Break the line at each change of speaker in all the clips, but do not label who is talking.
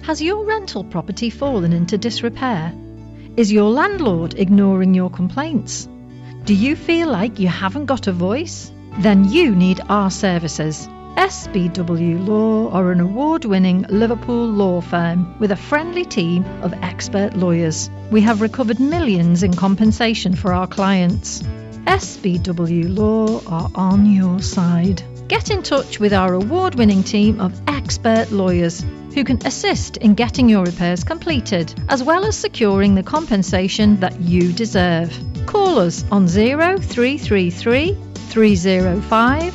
Has your rental property fallen into disrepair? Is your landlord ignoring your complaints? Do you feel like you haven't got a voice? Then you need our services. SBW Law are an award-winning Liverpool law firm with a friendly team of expert lawyers. We have recovered millions in compensation for our clients. SBW Law are on your side. Get in touch with our award-winning team of expert lawyers who can assist in getting your repairs completed, as well as securing the compensation that you deserve. Call us on 0333 305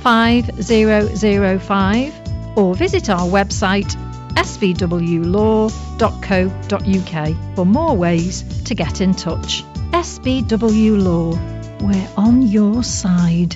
5005 or visit our website sbwlaw.co.uk for more ways to get in touch. SBW Law, we're on your side.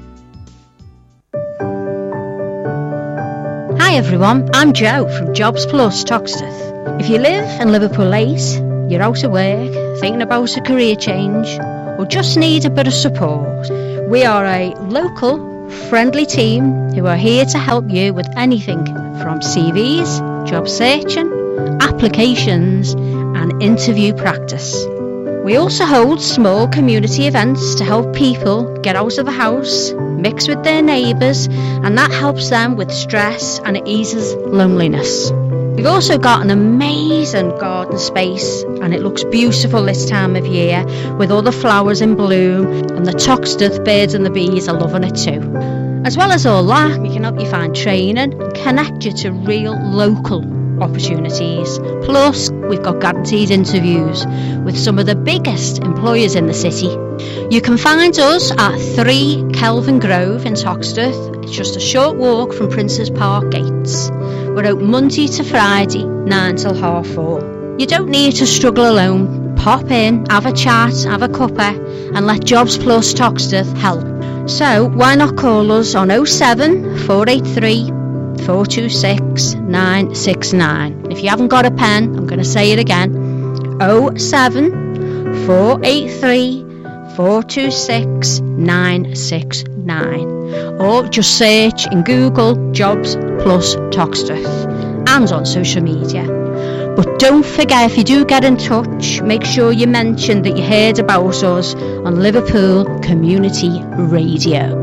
Hi everyone, I'm Jo from Jobs Plus Toxteth. If you live in Liverpool 8, you're out of work, thinking about a career change, or just need a bit of support, we are a local, friendly team who are here to help you with anything from CVs, job searching, applications and interview practice. We also hold small community events to help people get out of the house, mix with their neighbours, and that helps them with stress and it eases loneliness. We've also got an amazing garden space and it looks beautiful this time of year with all the flowers in bloom, and the Toxteth birds and the bees are loving it too. As well as all that, we can help you find training and connect you to real local opportunities. Plus, we've got guaranteed interviews with some of the biggest employers in the city. You can find us at 3 Kelvin Grove in Toxteth. It's just a short walk from Princes Park gates. We're open Monday to Friday, 9 till 4:30. You don't need to struggle alone. Pop in, have a chat, have a cuppa, and let Jobs Plus Toxteth help. So why not call us on 07 483 426 969. If you haven't got a pen, I'm going to say it again. 07 483 426 969. Or just search in Google Jobs Plus Toxteth and on social media. But don't forget, if you do get in touch, make sure you mention that you heard about us on Liverpool Community Radio.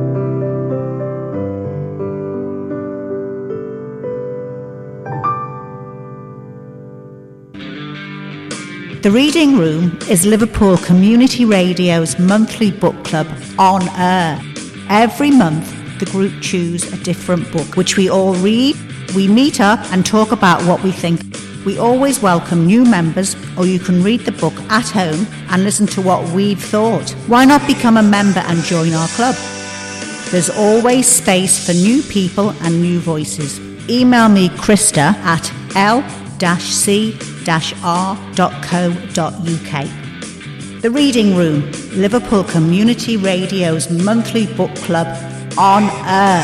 The Reading Room is Liverpool Community Radio's monthly book club on air. Every month, the group choose a different book, which we all read. We meet up and talk about what we think. We always welcome new members, or you can read the book at home and listen to what we've thought. Why not become a member and join our club? There's always space for new people and new voices. Email me Krista at l-c-r.co.uk. The Reading Room, Liverpool Community Radio's monthly book club on air.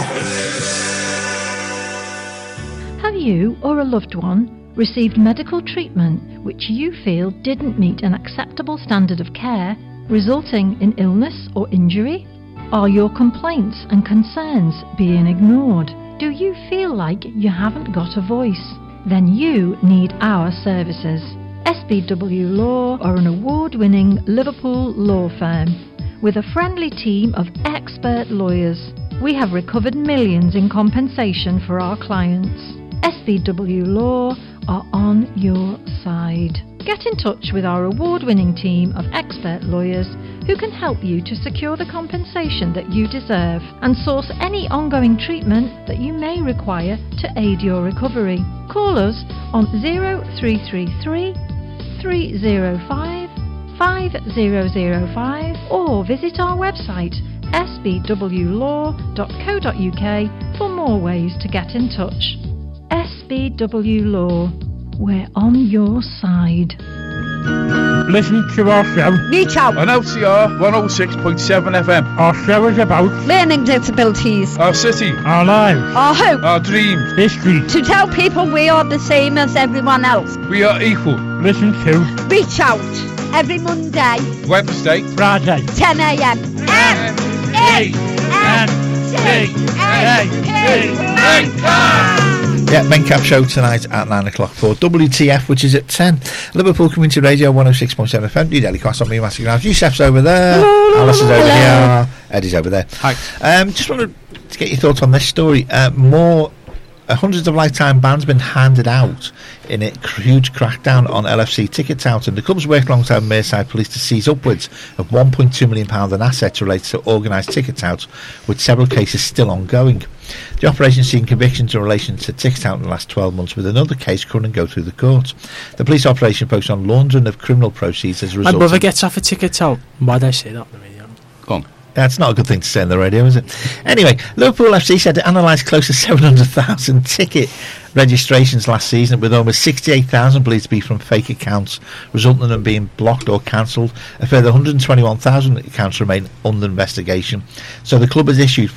Have you or a loved one received medical treatment which you feel didn't meet an acceptable standard of care, resulting in illness or injury? Are your complaints and concerns being ignored? Do you feel like you haven't got a voice? Then you need our services. SBW Law are an award-winning Liverpool law firm with a friendly team of expert lawyers. We have recovered millions in compensation for our clients. SBW Law are on your side. Get in touch with our award-winning team of expert lawyers who can help you to secure the compensation that you deserve and source any ongoing treatment that you may require to aid your recovery. Call us on 0333 305 5005 or visit our website sbwlaw.co.uk for more ways to get in touch. SBW Law, we're on your side.
Listen to our show.
Reach out
on LCR 106.7 FM.
Our show is about
learning disabilities,
our city,
our lives,
our hope,
our dreams,
history.
To tell people we are the same as everyone else.
We are equal.
Listen to
Reach Out every Monday,
Wednesday,
Friday,
10 a.m.
M-A-N-C-A-K.
Yeah, Mencap show tonight at 9 o'clock for WTF, which is at 10. Liverpool Community Radio 106.7 FM. New Daily Quest on me, Massive Grounds. Yusef's over there. Alice is over here. Eddie's over there.
Hi.
Just wanted to get your thoughts on this story. Hundreds of lifetime bans been handed out in a huge crackdown on LFC ticket touting. The club's worked alongside Merseyside Police to seize upwards of £1.2 million in assets related to organised ticket touts, with several cases still ongoing. The operation has seen convictions in relation to ticket touting in the last 12 months, with another case currently go through the courts. The police operation focused on laundering of criminal proceeds as a result.
My brother gets off a ticket tout. Why did I say that on the radio?
Go on.
That's not a good thing to say on the radio, is it? Anyway, Liverpool FC said it analysed close to 700,000 ticket registrations last season, with almost 68,000 believed to be from fake accounts, resulting in them being blocked or cancelled. A further 121,000 accounts remain under investigation. So the club has issued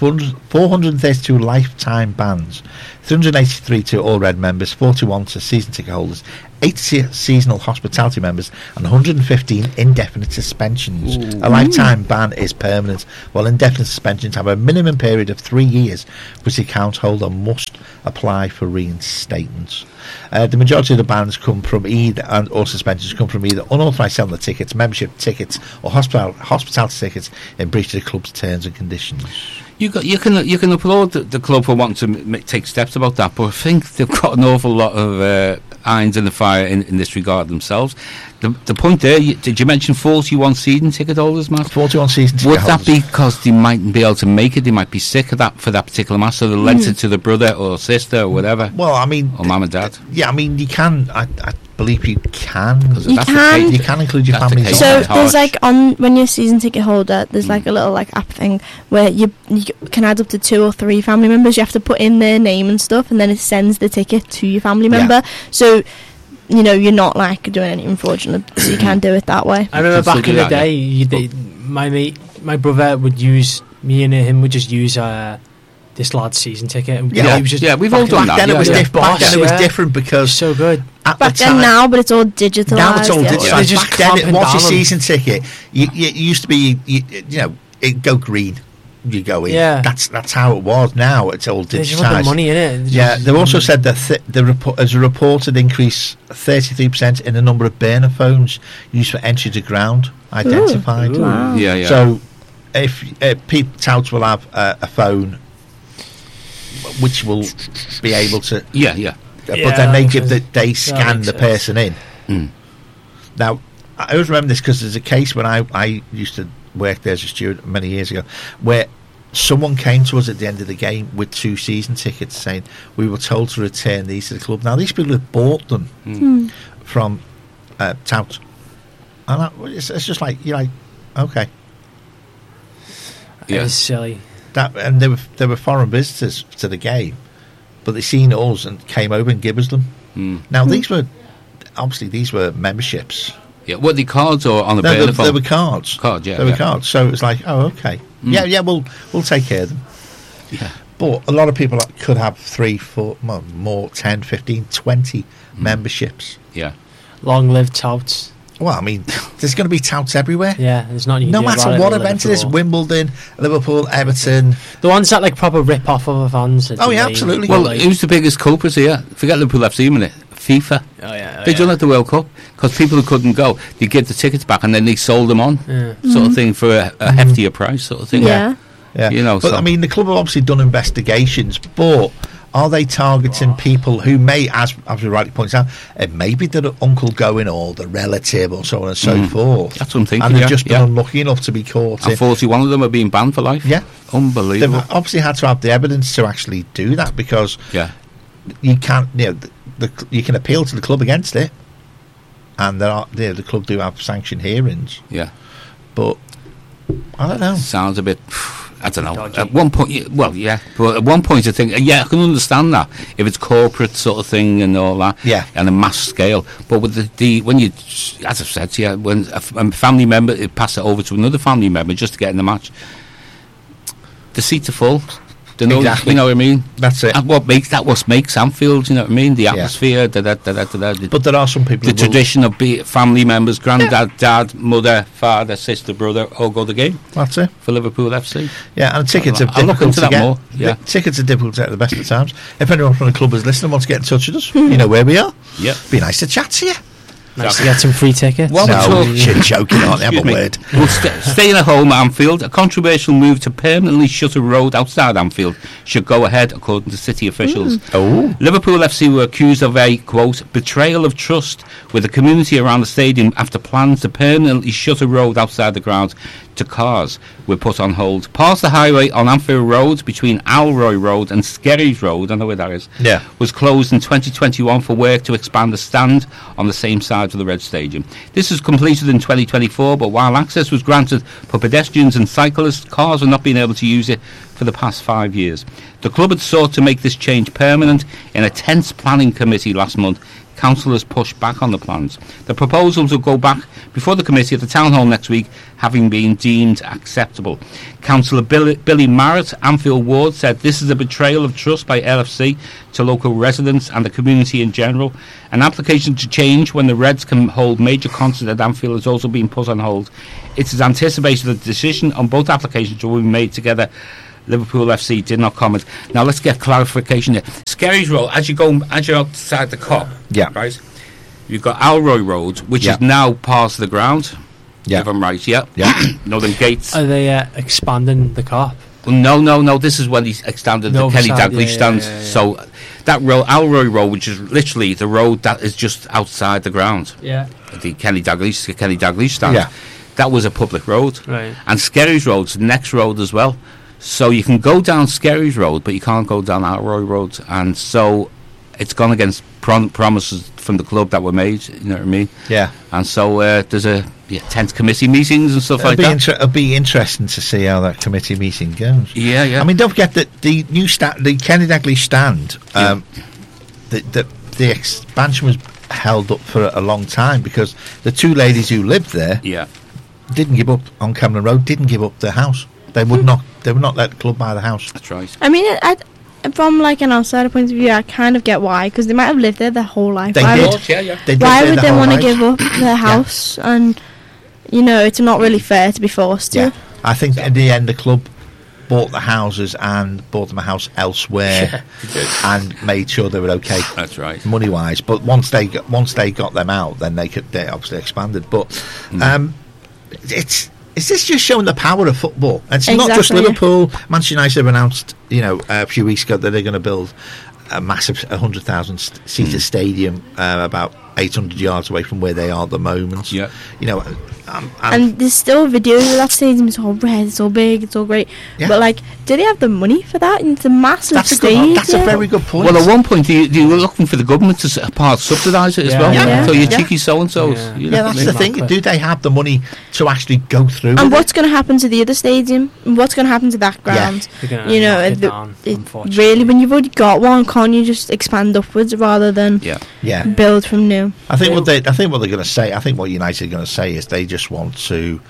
432 lifetime bans, 383 to all red members, 41 to season ticket holders, 8 seasonal hospitality members, and 115 indefinite suspensions. A lifetime ban is permanent, while indefinite suspensions have a minimum period of 3 years, which the account holder must apply for reinstatement. The majority of the bans come from or suspensions come from either unauthorised selling of tickets, membership tickets, or hospitality tickets in breach of the club's terms and conditions.
You can applaud the club for wanting to take steps about that, but I think they've got an awful lot of irons in the fire in this regard themselves. The point there, did you mention 41 season ticket holders, Matt?
41 season ticket holders.
Would that be because they mightn't be able to make it? They might be sick of that for that particular match, so they lent it to the brother or sister or whatever.
Well, I mean,
or mum and dad.
Yeah, I mean, you can. I believe you can.
You can.
You can include your family.
So there's like when you're a season ticket holder, there's like a little like app thing where you can add up to 2 or 3 family members. You have to put in their name and stuff, and then it sends the ticket to your family member. So you know you're not like doing anything fraudulent, so you can't do it that way.
I remember back in the day, my brother would use me and him would just use this lad's season ticket.
We've all done that.
Then it was different because
so good.
Back then, now, but it's all digitalised.
Now it's all digitalised. Back then, what's your season ticket? You used to be, it'd go green. You go in.
Yeah.
That's how it was. Now it's all digitalised.
They just put money in it.
Yeah, they've also said that there's a reported increase 33% in the number of burner phones used for entry to ground identified.
Ooh. Wow.
Yeah.
So if touts will have a phone which will be able to but then they scan the person in. Now I always remember this because there's a case when I used to work there as a steward many years ago where someone came to us at the end of the game with 2 season tickets saying we were told to return these to the club. Now these people have bought them from touts, and it's just like you're like, okay,
it was silly.
And there were foreign visitors to the game, but they seen us and came over and gave us them. Now these were memberships.
Yeah, were they cards or on a burner phone?
They were cards.
Cards, yeah.
They were cards. So it was like, oh, okay, we'll take care of them.
Yeah,
but a lot of people could have 3, 4, more 10, 15, 20 memberships.
Yeah,
long live touts.
Well, I mean, there's going to be touts everywhere.
Yeah, there's not.
No matter what event it is, Wimbledon, Liverpool, Everton.
The ones that like proper rip off other fans.
Oh yeah, absolutely.
Well, who's the biggest culprit here? Forget Liverpool FC a minute. FIFA.
Oh yeah.
They done at the World Cup because people who couldn't go, they give the tickets back and then they sold them on, sort of thing, for a heftier price, sort of thing.
Yeah.
You know.
But I mean, the club have obviously done investigations, but are they targeting people who may, as we rightly points out, it may be the uncle going or the relative or so on and so forth.
That's what I'm thinking.
And they've just been unlucky enough to be caught.
And 41 of them are being banned for life.
Yeah,
unbelievable.
They've obviously had to have the evidence to actually do that because you can't. You can appeal to the club against it, and the club do have sanction hearings.
Yeah,
but I don't know.
Sounds a bit. I don't know. Dodgy. At one point, but at one point I think, I can understand that if it's corporate sort of thing and all that, and a mass scale. But with the when you, as I've said to you, when a family member pass it over to another family member just to get in the match, the seats are full. They know,
Exactly.
You know what I mean?
That's it.
And what makes Anfield, you know what I mean? The atmosphere,
But there are some people
the
who will-
tradition of family members, granddad, dad, mother, father, sister, brother, all go to the game.
That's it.
For Liverpool FC.
Yeah, and tickets are
I'll look
difficult
into
to
that
get.
more. Yeah.
The tickets are difficult to get at the best of times. If anyone from the club is listening and wants to get in touch with us, you know where we are.
Yep.
Be nice to chat to you.
Nice to get some free tickets.
Well,
No, you're joking, aren't you? Have a word.
Well, staying at home at Anfield, a controversial move to permanently shut a road outside Anfield should go ahead, according to city officials.
Oh.
Liverpool FC were accused of a, quote, betrayal of trust with the community around the stadium after plans to permanently shut a road outside the ground to cars were put on hold. Past the highway on Anfield Road between Alroy Road and Skerries Road, I know where that is,
Yeah.
was closed in 2021 for work to expand the stand on the same side of the Red Stadium. This was completed in 2024, but while access was granted for pedestrians and cyclists, cars have not been able to use it for the past 5 years. The club had sought to make this change permanent in a tense planning committee last month. Councillors pushed back on the plans. The proposals will go back before the committee at the town hall next week, having been deemed acceptable. Councillor Billy Marrett, Anfield Ward, said this is a betrayal of trust by LFC to local residents and the community in general. An application to change when the Reds can hold major concerts at Anfield has also been put on hold. It is anticipated that the decision on both applications will be made together. Liverpool FC did not comment. Now let's get clarification here. Skerries Road, as you're outside the Cop, right? You've got Alroy Road, which is now part of the ground.
Yeah.
If I'm right, yeah. Northern Gates.
Are they expanding the Cop?
Well, no. This is when he's extended the Kenny Dalglish stand. So that road, Alroy Road, which is literally the road that is just outside the ground.
Yeah.
The Kenny Dalglish stand.
Yeah.
That was a public road.
Right.
And Skerries Road's the next road as well. So you can go down Skerries Road, but you can't go down Alroy Road. And so it's gone against promises from the club that were made, you know what I mean?
Yeah.
And so there's tense committee meetings and stuff like that.
It'll be interesting to see how that committee meeting goes.
Yeah.
I mean, don't forget that the new the Kenny Dalglish stand, the expansion was held up for a long time because the two ladies who lived there didn't give up on Cameron Road, didn't give up their house. They would not let the club buy the house.
That's right.
I mean, from like an outsider point of view, I kind of get why, because they might have lived there their whole life.
They did.
Why would they want to give up their house? And you know, it's not really fair to be forced to.
I think in the end, the club bought the houses and bought them a house elsewhere and made sure they were okay.
That's right,
money wise. But once they got them out, then they obviously expanded. But is this just showing the power of football? And it's not just Liverpool. Manchester United have announced, a few weeks ago that they're going to build a massive 100,000 seater stadium about 800 yards away from where they are at the moment.
Yeah,
and there's still videos of that stadium. It's all red, it's all big, it's all great. Yeah. But like, do they have the money for that? It's a massive stadium.
That's a very good point.
Well, at one point you were looking for the government to subsidise it as well.
Yeah.
So you're cheeky so-and-sos.
Yeah, that's the thing. Do they have the money to actually go through?
And what's going to happen to the other stadium? And what's going to happen to that ground? Really, when you've already got one, can't you just expand upwards rather than build from new?
I think what they're going to say. I think what United are going to say is they just want to,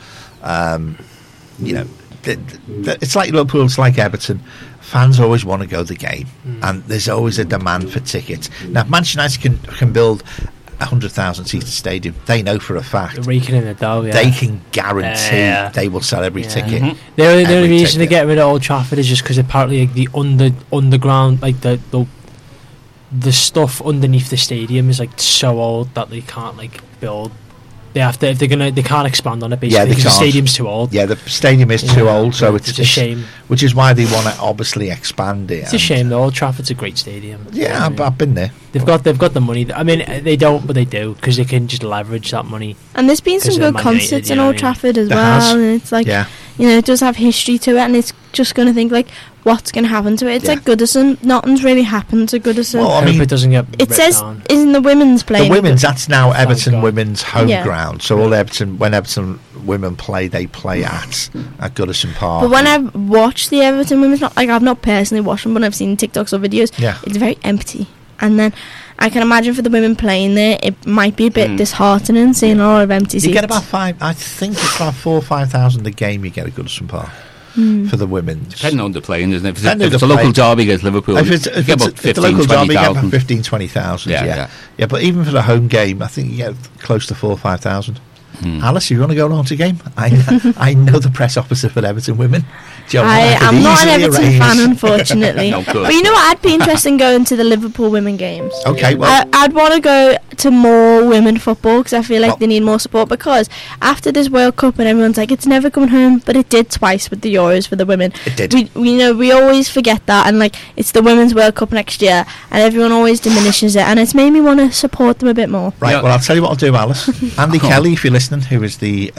it's like Liverpool, it's like Everton. Fans always want to go to the game, and there's always a demand for tickets. Now, if Manchester United can build 100,000 seater stadium, they know for a fact
they're raking in the dough. Yeah.
They can guarantee they will sell every ticket.
Mm-hmm. The only reason to get rid of Old Trafford is just because apparently like, the underground, like the stuff underneath the stadium is like so old that they can't like build. They have to if they're gonna. They can't expand on it basically because the stadium's too old.
Yeah, the stadium is too old, so it's
a shame.
Which is why they want to obviously expand it.
It's a shame. The Old Trafford's a great stadium.
Yeah, I've been there.
They've got the money. I mean, they don't, but they do because they can just leverage that money.
And there's been some good concerts in Old Trafford as well, and it's like it does have history to it, and it's just going to think like, what's going to happen to it? It's like Goodison. Nothing's really happened to Goodison.
Well, I mean,
it doesn't get.
It says
down.
Isn't the women's playing?
The women's. That's now Everton women's home ground. So all when Everton women play, they play at Goodison Park.
But when I've watched the Everton women's, I've not personally watched them, but I've seen TikToks or videos.
Yeah.
It's very empty. And then I can imagine for the women playing there, it might be a bit disheartening seeing a lot of empty seats.
You get about I think it's about 4,000 or 5,000 a game you get at Goodison Park. for the women's.
Depending on the playing, isn't it? If it's a local derby against Liverpool,
if it's
about 15,
local derby,
20,000.
15, 20,000. Yeah. But even for the home game, I think you get close to 4,000 or 5,000. Alice, you want to go along to a game? I know the press officer for Everton women.
I'm not an Everton fan, unfortunately.
No,
but you know what? I'd be interested in going to the Liverpool women games.
Okay, well,
I'd want to go to more women football because I feel like they need more support. Because after this World Cup, and everyone's like, it's never coming home, but it did twice with the Euros for the women.
It did.
We always forget that, and like it's the Women's World Cup next year, and everyone always diminishes it, and it's made me want to support them a bit more.
Right. Well, I'll tell you what I'll do, Alice. Andy Kelly, if you're listening, who is the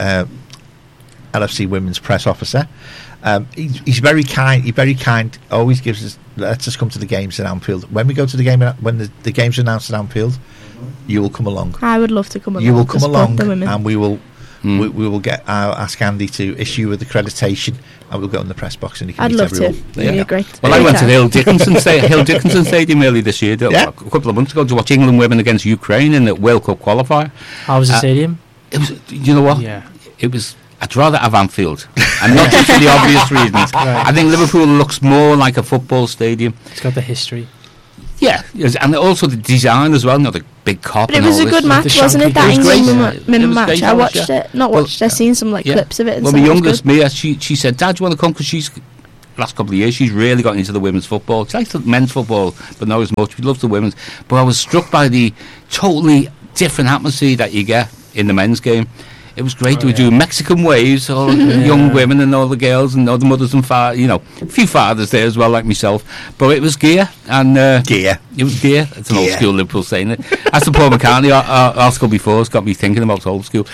LFC Women's Press Officer. He's very kind. He's very kind. Always lets us come to the games at Anfield. When we go to the game, when the game's announced at Anfield, you will come along.
I would love to come along.
You will come along,
the women.
and we will get. I'll ask Andy to issue with accreditation, and we'll go in the press box and you can
I'd
meet
love
everyone.
to. It'd be great.
Well, I went to the Hill Dickinson Stadium early this year, a couple of months ago, to watch England women against Ukraine in the World Cup qualifier.
How was the stadium?
It was. You know what?
Yeah.
It was. I'd rather have Anfield, and not just for the obvious reasons.
Right.
I think Liverpool looks more like a football stadium.
It's got the history.
Yeah, and also the design as well. Not the big cop.
But it was a good match, wasn't it? That England women match. I watched it. I've seen some clips of it.
Well, my youngest, Mia, she said, "Dad, do you want to come?" Because she's last couple of years she's really gotten into the women's football. She likes the men's football, but not as much. She loves the women's. But I was struck by the totally different atmosphere that you get in the men's game. It was great. We do Mexican waves, all the young women and all the girls and all the mothers and fathers, a few fathers there as well, like myself. But it was gear. And
gear.
It was gear. It's an old school Liverpool saying it. That's the Paul McCartney article before. It's got me thinking about old school.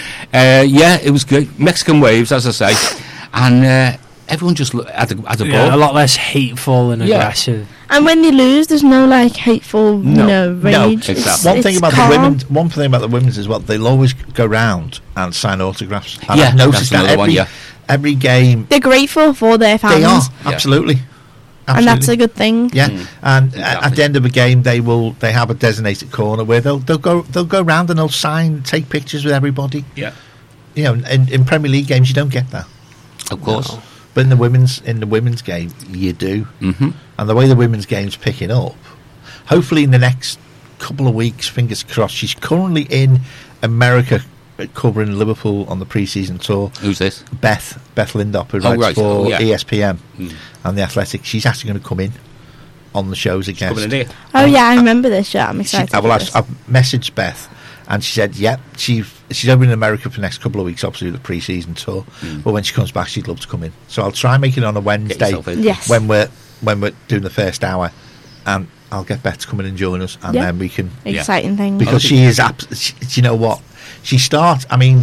It was good. Mexican waves, as I say. And everyone just had a ball.
A lot less hateful and aggressive.
And when they lose, there's no hateful, rage.
No, exactly.
One thing about the women's as well, they'll always go round and sign autographs. And I've noticed that every game.
They're grateful for their fans.
They are, absolutely.
And that's a good thing.
Yeah, and at the end of a game, they have a designated corner where they'll go round and they'll take pictures with everybody.
Yeah,
in Premier League games, you don't get that.
Of course.
No. But in the women's game, you do. Mm-hmm. And the way the women's game's picking up, hopefully in the next couple of weeks, fingers crossed. She's currently in America covering Liverpool on the pre-season tour.
Who's this?
Beth Lindop, who writes for ESPN and The Athletic. She's actually going to come in on the shows again.
Oh yeah, I remember this. Yeah, I'm excited.
I've messaged Beth. And she said, she's over in America for the next couple of weeks, obviously, the pre-season tour. But when she comes back, she'd love to come in. So I'll try and make it on a Wednesday when we're doing the first hour. And I'll get Beth to come in and join us. And then we can...
Exciting thing.
Because she is... you know what? She starts... I mean...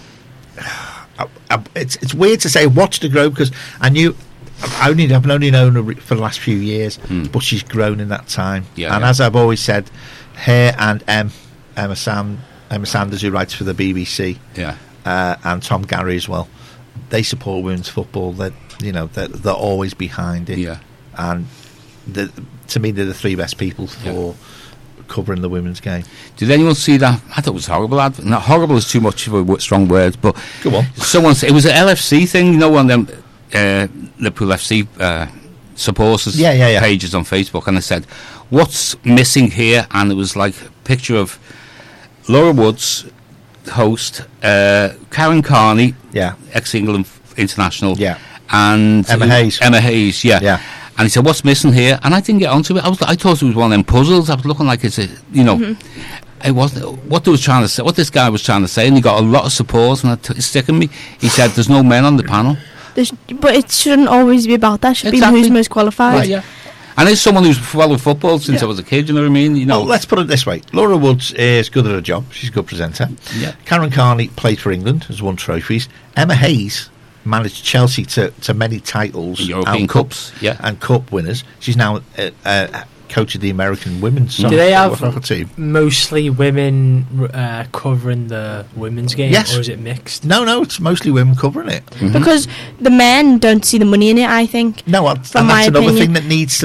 It's weird to say watch her grow because I've only known her for the last few years, but she's grown in that time. As I've always said, her and Emma Sanders, who writes for the BBC, and Tom Gary as well. They support women's football. They're always behind it. And to me, they're the three best people for covering the women's game.
Did anyone see that? I thought it was horrible. Not horrible is too much of a strong word, but
go on.
Someone said it was an LFC thing. One of them Liverpool FC supporters pages on Facebook, and they said, "What's missing here?" And it was like a picture of Laura Woods, host, Karen Carney, ex-England international, and
Emma Hayes.
And he said, "What's missing here?" And I didn't get onto it. I thought it was one of them puzzles. I was looking like it's it wasn't what they was trying to say. What this guy was trying to say, and he got a lot of support, and it's sticking me. He said, "There's no men on the panel."
But it shouldn't always be about that. It should be who's most qualified.
Right, yeah. And as someone who's followed football since I was a kid, you know what I mean?
Well, let's put it this way. Laura Woods is good at her job. She's a good presenter.
Yeah.
Karen Carney played for England, has won trophies. Emma Hayes managed Chelsea to many titles.
European Cups.
And Cup winners. She's now coach of the American women's
soccer. Do they have mostly women covering the women's game?
Yes.
Or is it mixed?
No, it's mostly women covering it.
Because the men don't see the money in it, I think.
No, and that's another thing that needs to be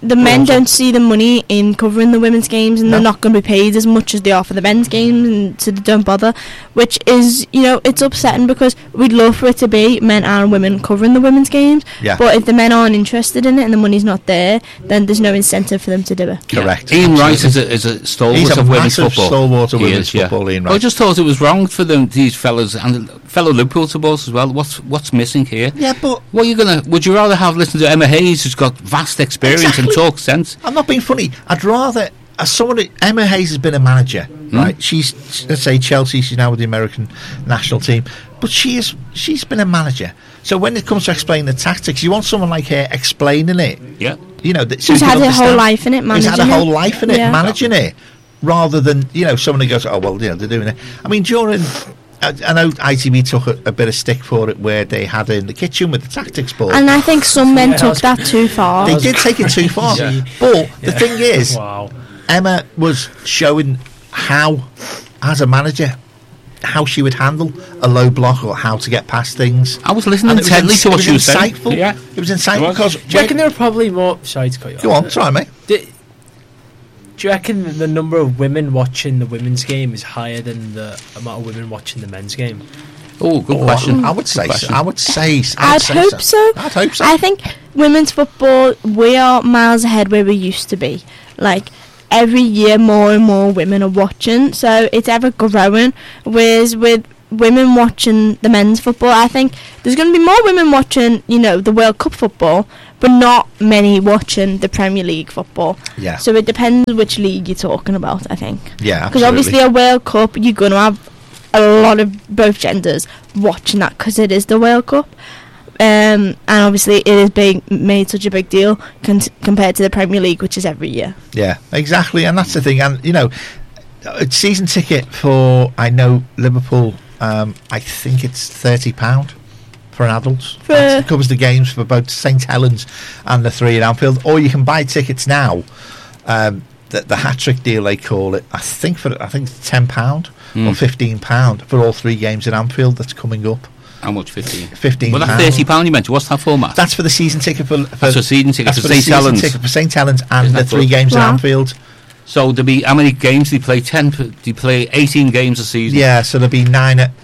the men don't see the money in covering the women's games, and they're not going to be paid as much as they are for the men's games, and so they don't bother, which is, it's upsetting, because we'd love for it to be men and women covering the women's games, but if the men aren't interested in it and the money's not there, then there's no incentive for them to do it.
Correct.
Ian Wright is a stalwart of women's football.
Stalwart of women's football, Ian Wright.
I just thought it was wrong for these fellas and fellow Liverpool supporters as well. What's missing here?
Yeah, but
would you rather have listened to Emma Hayes, who's got vast experience and talk sense?
I'm not being funny. I'd rather, as someone, Emma Hayes has been a manager, right? She's, let's say, Chelsea. She's now with the American national team, but she's been a manager. So when it comes to explaining the tactics, you want someone like her explaining it.
Yeah,
she's had her whole life in it, managing it.
She's had a whole life in it, managing it, rather than someone who goes, oh well, they're doing it. I mean, during. I know ITV took a bit of stick for it, where they had it in the kitchen with the tactics board.
And I think some men took that too far.
They did take it too far. But the thing is, Emma was showing how, as a manager, how she would handle a low block or how to get past things.
I was listening intently to what she was saying.
Yeah. It was insightful because...
Do you reckon there were probably more... Sorry to cut you off.
Go on, sorry mate.
Do you reckon the number of women watching the women's game is higher than the amount of women watching the men's game?
Oh, good question.
I would say so. I'd hope
so.
I'd hope so.
I think women's football, we are miles ahead where we used to be. Like, every year more and more women are watching, so it's ever growing. Whereas with women watching the men's football, I think there's going to be more women watching, the World Cup football, but not many watching the Premier League football.
Yeah.
So it depends which league you're talking about, I think.
Yeah,
because obviously a World Cup, you're going to have a lot of both genders watching that, because it is the World Cup. And obviously it is made such a big deal compared to the Premier League, which is every year.
Yeah, exactly, and that's the thing. And a season ticket for, I know, Liverpool, I think it's £30 for an adult. That covers the games for both St Helens and the 3 at Anfield. Or you can buy tickets now. The hat-trick deal, they call it. I think it's £10 or £15 for all 3 games at Anfield. That's coming up.
How much? 15.
£15.
Well, that's £30 you mentioned. What's that for, Matt?
That's for the season ticket for
season ticket for
St Helens. Ticket for St Helens and the 3 games at Anfield.
So there'll be, how many games do you play? 10? Do you play 18 games a season?
Yeah, so there'll be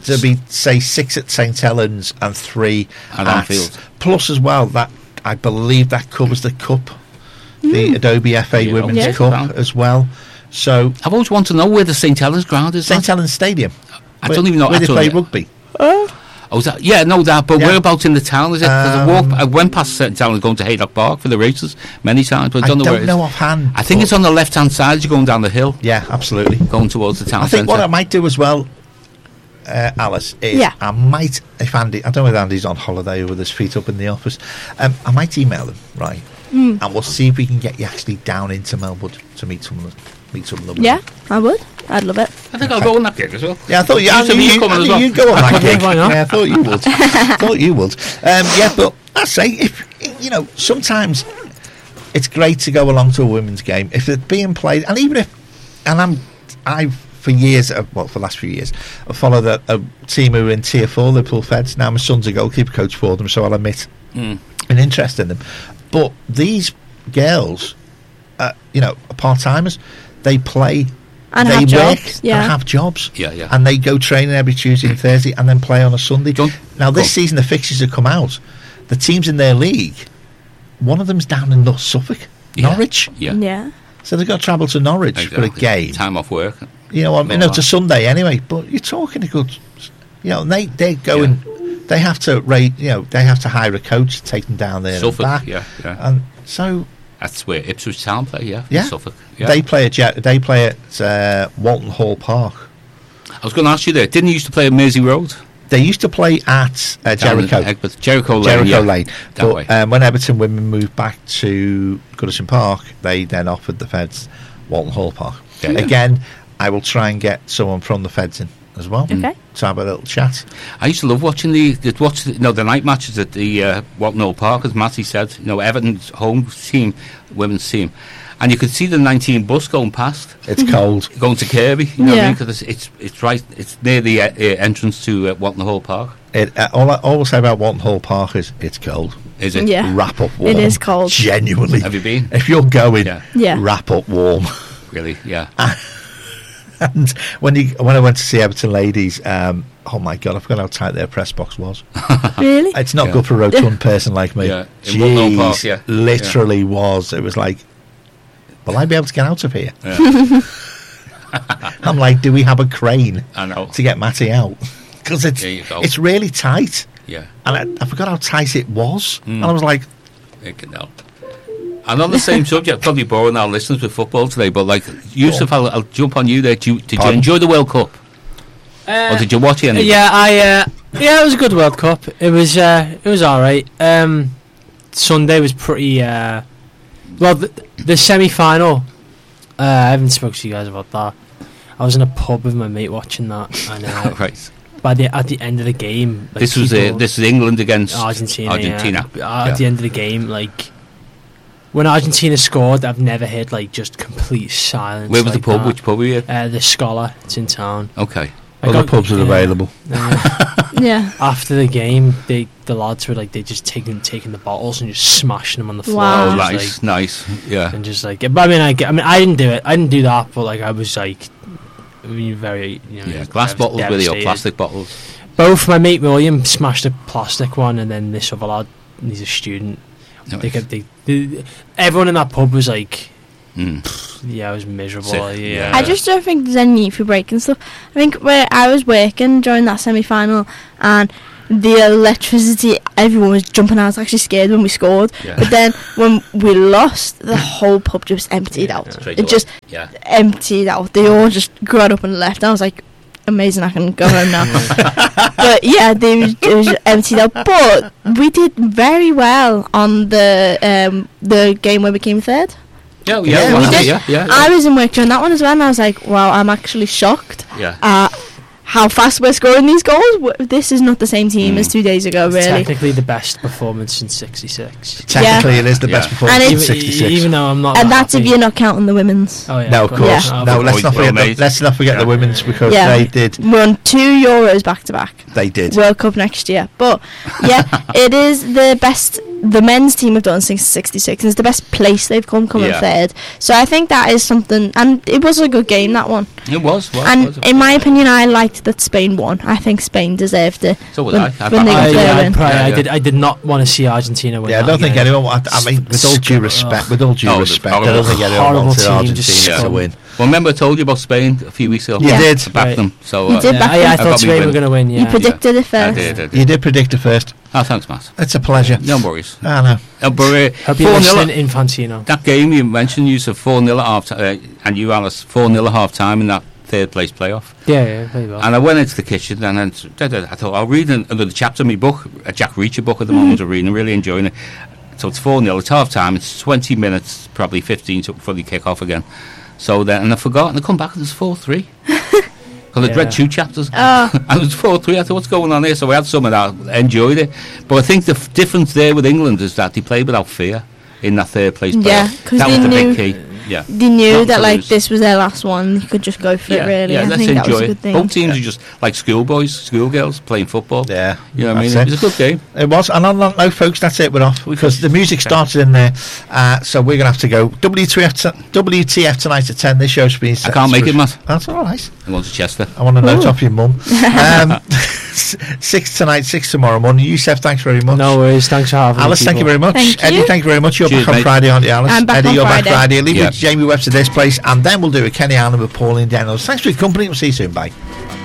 6 at St Helens and 3
at Anfield.
Plus as well, that I believe that covers the cup, the Adobe FA Women's Cup as well. So
I've always wanted to know where the St Helens ground is.
St Helens Stadium.
I don't even know
where they play rugby.
Oh, is that? Yeah, no, that. But whereabouts in the town is it? I went past St Helens going to Haydock Park for the races many times, but I don't know where it is.
Offhand.
I think it's on the left-hand side as you're going down the hill.
Yeah, absolutely.
Going towards the town centre.
I think what I might do as well, Alice, is I might, if Andy, I don't know if Andy's on holiday or with his feet up in the office, I might email him, right? And we'll see if we can get you actually down into Melwood to meet some of them.
Yeah, I would. I'd love it.
I think I'll go on that gig as well.
Yeah, I thought you'd go on that gig. Yeah, I thought you would. Yeah, but I say, if sometimes it's great to go along to a women's game if it's being played, and even if, I've for years, for the last few years, I followed a team who are in Tier 4, Liverpool Feds. Now my son's a goalkeeper coach for them, so I'll admit an interest in them. But these girls, are part-timers. They play,
and
they
have
work
jobs,
and have jobs.
Yeah.
And they go training every Tuesday and Thursday and then play on a Sunday. Now, this season, the fixtures have come out. The teams in their league, one of them's down in North Suffolk, Norwich.
Yeah.
So they've got to travel to Norwich for a game.
Time off work.
It's a Sunday anyway, but you're talking a good... they're going... They have to they have to hire a coach to take them down there.
Suffolk,
and back.
Yeah.
And so...
That's where Ipswich Town play,
in
Suffolk. Yeah.
They play at Walton Hall Park.
I was going to ask you there. Didn't you used to play at Mersey Road?
They used to play at Jericho.
Jericho Lane.
But when Everton women moved back to Goodison Park, they then offered the Feds Walton Hall Park.
Yeah.
Again, I will try and get someone from the Feds in as well to have a little chat.
I used to love watching the night matches at the Walton Hall Park, as Matty said. Everton's home team, women's team, and you could see the 19 bus going past.
It's cold
going to Kirby. What I mean? Because it's right. It's near the entrance to Walton Hall Park.
All I always say about Walton Hall Park is it's cold.
Is it?
Yeah.
Wrap up warm.
It is cold.
Genuinely.
Have you been?
If you're going,
Yeah.
wrap up warm.
Really? Yeah.
And when I went to see Everton ladies, oh my God, I forgot how tight their press box was.
Really?
It's not good for a rotund person like me.
Yeah. In Woodlawn Park,
Jeez, literally was. It was like, will I be able to get out of here?
Yeah.
I'm like, do we have a crane
I know.
to get Matty out? Because it's really tight.
Yeah.
And I forgot how tight it was. And I was like,
it can help. And on the same subject, probably boring our listeners with football today, but like Yusuf, I'll jump on you there. Did you enjoy the World Cup? Or did you watch it?
Yeah, it was a good World Cup. It was all right. Sunday was pretty. Well, the semi-final. I haven't spoken to you guys about that. I was in a pub with my mate watching that, and
right.
At the end of the game, like,
this is England against
Argentina.
Yeah.
At the end of the game, like when Argentina scored, I've never heard like just complete silence.
Where was
like
the pub?
that.
Which pub were you?
The Scholar. It's in town.
Okay.
other pubs are available.
Yeah.
After the game, the lads were like, they just taking the bottles and just smashing them on the floor.
Wow.
Oh, nice, nice, yeah.
And just like, but I mean, I didn't do it. I didn't do that, but like, I was like, very,
glass bottles with you, or plastic bottles.
Both. My mate William smashed a plastic one, and then this other lad, he's a student.
Nice.
Everyone in that pub was like, yeah, it was miserable. Yeah.
I just don't think there's any need for breaking stuff. I think where I was working during that semi-final, and the electricity, everyone was jumping out. I was actually scared when we scored.
Yeah.
But then when we lost, the whole pub just emptied out. It just emptied out. They all just got up and left. I was like, amazing, I can go home now. But yeah, it was emptied out. But we did very well on the game where we came third.
Yeah,
we did.
Yeah.
I was in work during that one as well, and I was like, wow, I'm actually shocked.
Yeah.
How fast we're scoring these goals. This is not the same team as 2 days ago,
It's
really.
technically the best performance since '66.
Technically, it is the best performance since '66.
Even though I'm not.
And that's if you're not counting the women's.
Oh yeah.
No, of course.
Yeah.
No, let's not forget the women's, because they did
won 2 Euros back to back.
They did.
World Cup next year. But yeah, it is the best the men's team have done since '66, and it's the best place they've coming third. So I think that is something, and it was a good game, that one.
It was.
In my opinion, I liked that Spain won. I think Spain deserved it.
So would I.
I did not want to see Argentina win.
Yeah, I don't think anyone. I mean, with all due respect, I don't think anyone wanted Argentina to win.
Well, remember I told you about Spain a few weeks ago.
You did.
To back them. So
you did back them.
I thought Spain were going to win. Yeah.
You predicted it first.
I did.
You did predict it first.
Oh, thanks, Matt.
It's a pleasure.
No worries.
I know.
But
hope you're listening, Infantino.
That game you mentioned, you said 4-0 at half time, and you, Alice, 4-0 at half time in that third place playoff.
Yeah, very well.
And I went into the kitchen and then I thought I'll read another chapter of my book, a Jack Reacher book at the moment. I'm reading, really enjoying it. So it's 4-0. It's half time. It's 20 minutes, probably 15 before they kick off again. So then, and I forgot, and I come back and it's 4-3. Because I'd read 2 chapters, and it was 4-3. I thought, what's going on here? So I had some of that, enjoyed it. But I think the difference there with England is that they played without fear in that third place playoff.
Yeah, because
that was the big key. Yeah,
they knew that like this was their last one. You could just go for it. Really,
yeah.
I
Let's
think
enjoy
that was a
it.
good thing.
Both teams are just like schoolboys, schoolgirls playing football.
Yeah,
you know what I mean. It was a good game.
It was, and on that note, folks, that's it. We're off because the music started in there, so we're gonna have to go. WTF tonight at 10. This show's been.
I can't make it, Matt.
That's all right.
I'm going to Chester.
I want to note off your mum. 6 tonight, 6 tomorrow morning. Yusuf, thanks very much.
No worries. Thanks for having me.
Alice, thank you very much. Eddie, thank you very much. You're back on Friday, aren't you, Alice?
I'm back
Eddie,
on
you're
Friday.
back Friday. Leave it to Jamie Webster this place, and then we'll do a Kenny Allen with Pauline Daniels. Thanks for your company. We'll see you soon. Bye.